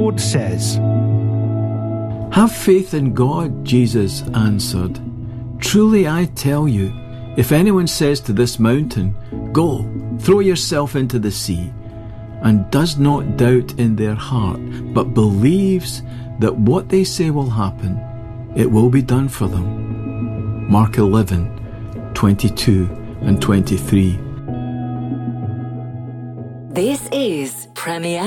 Lord says. Have faith in God, Jesus answered. Truly I tell you, if anyone says to this mountain, Go, throw yourself into the sea, and does not doubt in their heart, but believes that what they say will happen, it will be done for them. Mark 11:22 and 23. This is Premier